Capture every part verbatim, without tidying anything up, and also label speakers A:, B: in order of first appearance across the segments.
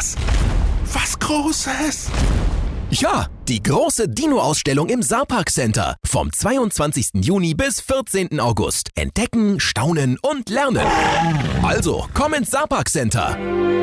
A: Was? Was Großes?
B: Ja, die große Dino-Ausstellung im Saarpark Center. Vom zweiundzwanzigsten Juni bis vierzehnten August. Entdecken, staunen und lernen. Also, komm ins Saarpark Center.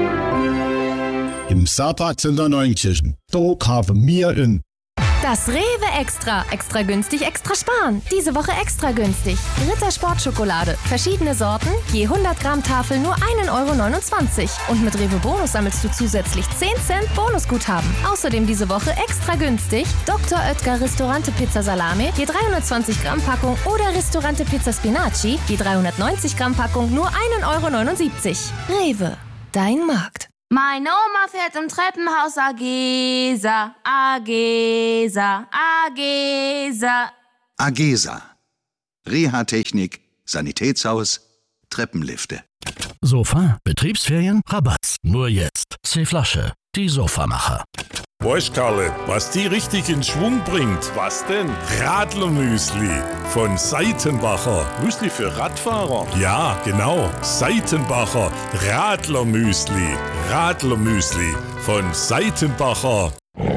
C: Im Saarpark Center Neunkirchen. Da kaufen wir in.
D: Das Rewe Extra. Extra günstig, extra sparen. Diese Woche extra günstig. Ritter Sportschokolade. Verschiedene Sorten. Je hundert Gramm Tafel nur ein Euro neunundzwanzig. Und mit Rewe Bonus sammelst du zusätzlich zehn Cent Bonusguthaben. Außerdem diese Woche extra günstig. Doktor Oetker Ristorante Pizza Salami. Je dreihundertzwanzig Gramm Packung. Oder Ristorante Pizza Spinaci. Je dreihundertneunzig Gramm Packung nur ein Euro neunundsiebzig. Rewe. Dein Markt.
E: Meine Oma fährt im Treppenhaus Agesa, Agesa, Agesa.
F: Agesa. Reha-Technik, Sanitätshaus, Treppenlifte.
G: Sofa, Betriebsferien, Rabatt. Nur jetzt. C-Flasche, die Sofamacher.
A: Weißt Karle, was die richtig in Schwung bringt? Was denn? Radlermüsli von Seitenbacher. Müsli für Radfahrer? Ja, genau. Seitenbacher Radlermüsli. Radlermüsli von Seitenbacher.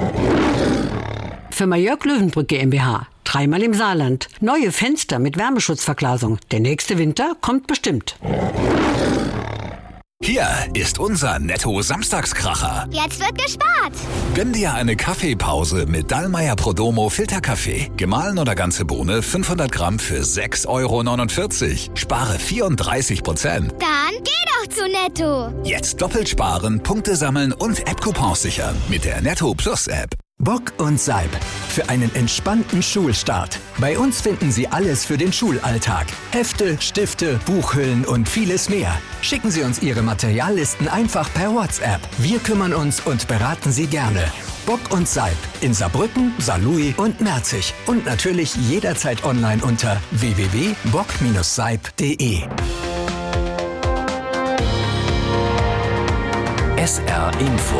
H: Firma Jörg Löwenbrück GmbH. Dreimal im Saarland. Neue Fenster mit Wärmeschutzverglasung. Der nächste Winter kommt bestimmt.
B: Hier ist unser Netto-Samstagskracher.
I: Jetzt wird gespart.
B: Gönn dir eine Kaffeepause mit Dallmayr Prodomo Filterkaffee. Gemahlen oder ganze Bohne fünfhundert Gramm für sechs Euro neunundvierzig. Spare vierunddreißig Prozent.
I: Dann geh doch zu Netto.
B: Jetzt doppelt sparen, Punkte sammeln und App-Coupons sichern mit der Netto Plus App.
J: Bock und Salb. Für einen entspannten Schulstart. Bei uns finden Sie alles für den Schulalltag. Hefte, Stifte, Buchhüllen und vieles mehr. Schicken Sie uns Ihre Materiallisten einfach per WhatsApp. Wir kümmern uns und beraten Sie gerne. Bock und Salb in Saarbrücken, Saarlouis und Merzig. Und natürlich jederzeit online unter w w w punkt bock Bindestrich salb punkt de.
K: S R Info.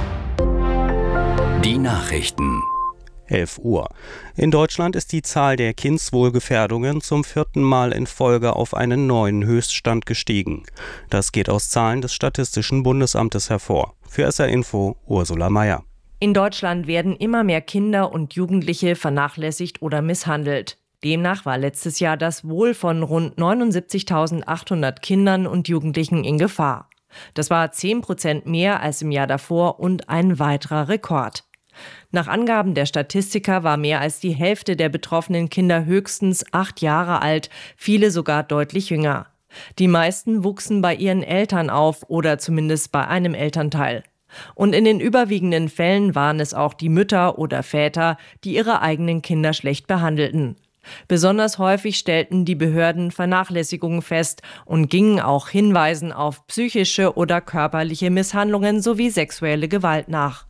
K: Die Nachrichten.
L: elf Uhr. In Deutschland ist die Zahl der Kindswohlgefährdungen zum vierten Mal in Folge auf einen neuen Höchststand gestiegen. Das geht aus Zahlen des Statistischen Bundesamtes hervor. Für S R Info Ursula Meier.
M: In Deutschland werden immer mehr Kinder und Jugendliche vernachlässigt oder misshandelt. Demnach war letztes Jahr das Wohl von rund neunundsiebzigtausendachthundert Kindern und Jugendlichen in Gefahr. Das war zehn Prozent mehr als im Jahr davor und ein weiterer Rekord. Nach Angaben der Statistiker war mehr als die Hälfte der betroffenen Kinder höchstens acht Jahre alt, viele sogar deutlich jünger. Die meisten wuchsen bei ihren Eltern auf oder zumindest bei einem Elternteil. Und in den überwiegenden Fällen waren es auch die Mütter oder Väter, die ihre eigenen Kinder schlecht behandelten. Besonders häufig stellten die Behörden Vernachlässigungen fest und gingen auch Hinweisen auf psychische oder körperliche Misshandlungen sowie sexuelle Gewalt nach.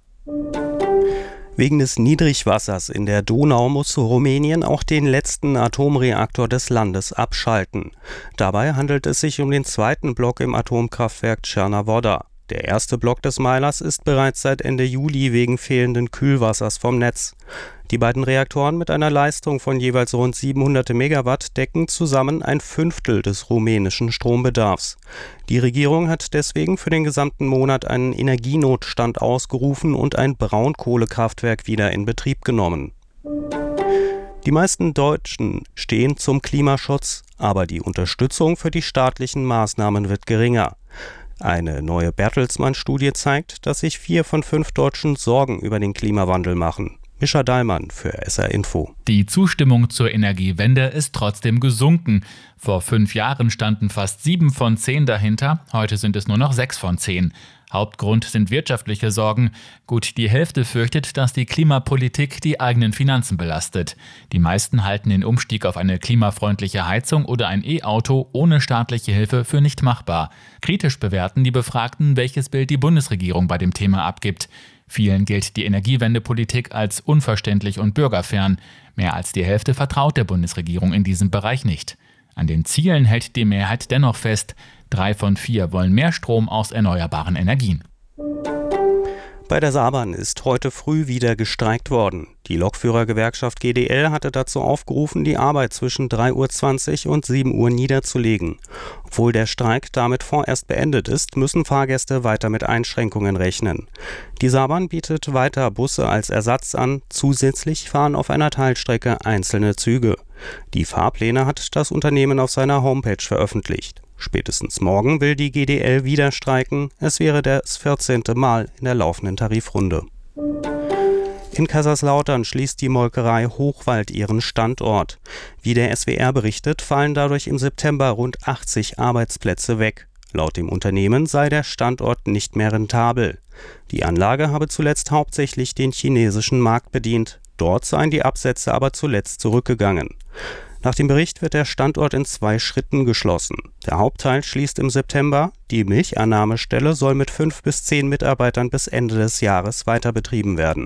L: Wegen des Niedrigwassers in der Donau muss Rumänien auch den letzten Atomreaktor des Landes abschalten. Dabei handelt es sich um den zweiten Block im Atomkraftwerk Cernavodă. Der erste Block des Meilers ist bereits seit Ende Juli wegen fehlenden Kühlwassers vom Netz. Die beiden Reaktoren mit einer Leistung von jeweils rund siebenhundert Megawatt decken zusammen ein Fünftel des rumänischen Strombedarfs. Die Regierung hat deswegen für den gesamten Monat einen Energienotstand ausgerufen und ein Braunkohlekraftwerk wieder in Betrieb genommen. Die meisten Deutschen stehen zum Klimaschutz, aber die Unterstützung für die staatlichen Maßnahmen wird geringer. Eine neue Bertelsmann-Studie zeigt, dass sich vier von fünf Deutschen Sorgen über den Klimawandel machen. Mischa Dahlmann für S R Info.
N: Die Zustimmung zur Energiewende ist trotzdem gesunken. Vor fünf Jahren standen fast sieben von zehn dahinter, heute sind es nur noch sechs von zehn. Hauptgrund sind wirtschaftliche Sorgen. Gut die Hälfte fürchtet, dass die Klimapolitik die eigenen Finanzen belastet. Die meisten halten den Umstieg auf eine klimafreundliche Heizung oder ein E-Auto ohne staatliche Hilfe für nicht machbar. Kritisch bewerten die Befragten, welches Bild die Bundesregierung bei dem Thema abgibt. Vielen gilt die Energiewendepolitik als unverständlich und bürgerfern. Mehr als die Hälfte vertraut der Bundesregierung in diesem Bereich nicht. An den Zielen hält die Mehrheit dennoch fest. Drei von vier wollen mehr Strom aus erneuerbaren Energien.
L: Bei der Saarbahn ist heute früh wieder gestreikt worden. Die Lokführergewerkschaft G D L hatte dazu aufgerufen, die Arbeit zwischen drei Uhr zwanzig und sieben Uhr niederzulegen. Obwohl der Streik damit vorerst beendet ist, müssen Fahrgäste weiter mit Einschränkungen rechnen. Die Saarbahn bietet weiter Busse als Ersatz an. Zusätzlich fahren auf einer Teilstrecke einzelne Züge. Die Fahrpläne hat das Unternehmen auf seiner Homepage veröffentlicht. Spätestens morgen will die G D L wieder streiken. Es wäre das vierzehnte Mal in der laufenden Tarifrunde. In Kaiserslautern schließt die Molkerei Hochwald ihren Standort. Wie der S W R berichtet, fallen dadurch im September rund achtzig Arbeitsplätze weg. Laut dem Unternehmen sei der Standort nicht mehr rentabel. Die Anlage habe zuletzt hauptsächlich den chinesischen Markt bedient. Dort seien die Absätze aber zuletzt zurückgegangen. Nach dem Bericht wird der Standort in zwei Schritten geschlossen. Der Hauptteil schließt im September. Die Milchannahmestelle soll mit fünf bis zehn Mitarbeitern bis Ende des Jahres weiter betrieben werden.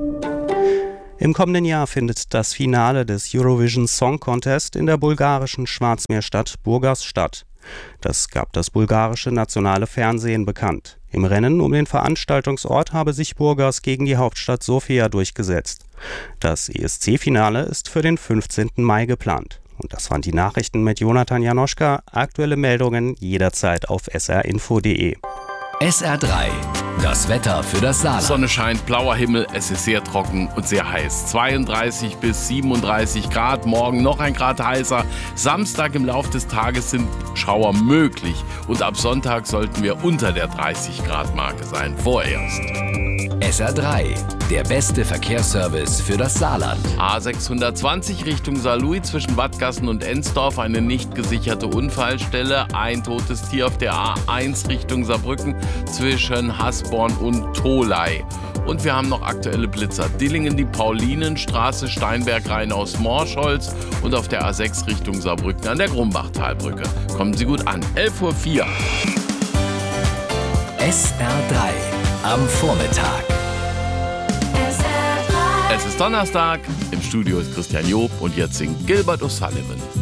L: Im kommenden Jahr findet das Finale des Eurovision Song Contest in der bulgarischen Schwarzmeerstadt Burgas statt. Das gab das bulgarische nationale Fernsehen bekannt. Im Rennen um den Veranstaltungsort habe sich Burgas gegen die Hauptstadt Sofia durchgesetzt. Das E S C-Finale ist für den fünfzehnten Mai geplant. Und das waren die Nachrichten mit Jonathan Janoschka. Aktuelle Meldungen jederzeit auf s r info punkt d e.
K: S R drei, das Wetter für das Saarland.
O: Sonne scheint, blauer Himmel, es ist sehr trocken und sehr heiß. zweiunddreißig bis siebenunddreißig Grad, morgen noch ein Grad heißer. Samstag im Laufe des Tages sind Schauer möglich und ab Sonntag sollten wir unter der dreißig Grad Marke sein, vorerst.
K: S R drei, der beste Verkehrsservice für das Saarland.
O: A sechshundertzwanzig Richtung Saarlouis zwischen Wattgassen und Ensdorf, eine nicht gesicherte Unfallstelle. Ein totes Tier auf der A eins Richtung Saarbrücken zwischen Hasborn und Tholey. Und wir haben noch aktuelle Blitzer. Dillingen, die Paulinenstraße, Steinberg, Rheinaus, Morschholz und auf der A sechs Richtung Saarbrücken an der Grumbachtalbrücke. Kommen Sie gut an. elf Uhr vier.
K: S R drei am Vormittag.
O: Es ist Donnerstag, im Studio ist Christian Job und jetzt singt Gilbert O'Sullivan.